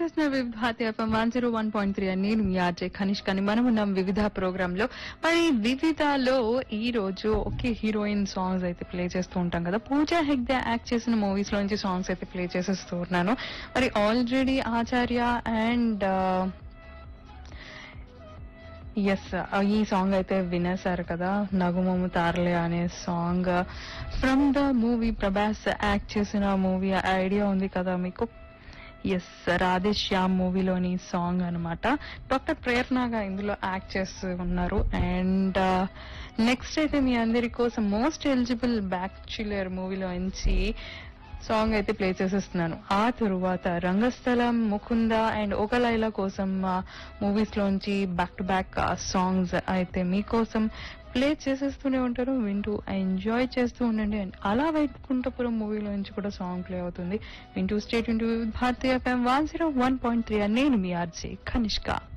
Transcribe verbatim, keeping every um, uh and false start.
చేసిన వివిధ Bharati FM one zero one point three అని నేను మీ ఆర్జే కనిష్కని మనం ఉన్నాం వివిధ ప్రోగ్రామ్ లో. మరి వివిధలో ఈ రోజు ఒకే హీరోయిన్ సాంగ్స్ అయితే ప్లే చేస్తూ ఉంటాం కదా. పూజా హెగ్డే యాక్ట్ చేసిన మూవీస్ లోంచి సాంగ్స్ అయితే ప్లే చేసేస్తూ ఉన్నాను. మరి ఆల్రెడీ ఆచార్య అండ్ ఎస్ ఈ సాంగ్ అయితే వినేశారు కదా, నగుమము తారలే అనే song from the movie. Prabhas act చేసిన మూవీ ఐడియా ఉంది కదా మీకు. ఎస్, రాధే శ్యామ్ మూవీలోని సాంగ్ అనమాట. డాక్టర్ ప్రేరణగా ఇందులో యాక్ట్ చేస్తూ ఉన్నారు. అండ్ నెక్స్ట్ అయితే మీ అందరి కోసం మోస్ట్ ఎలిజిబుల్ బ్యాక్చులర్ మూవీలో నుంచి సాంగ్ అయితే ప్లే చేసేస్తున్నాను. ఆ తరువాత రంగస్థలం, ముకుంద అండ్ ఒక లైలా కోసం మూవీస్ లోంచి బ్యాక్ టు బ్యాక్ సాంగ్స్ అయితే మీకోసం ప్లే చేసేస్తూనే ఉంటారు. వింటూ ఎంజాయ్ చేస్తూ ఉండండి. అండ్ అలా వైకుంఠపురం మూవీలో నుంచి కూడా సాంగ్ ప్లే అవుతుంది. వింటూ స్టేట్ ఇంటూ భారతీయ FM one zero one point three. నేను మీ ఆర్జే కనిష్క.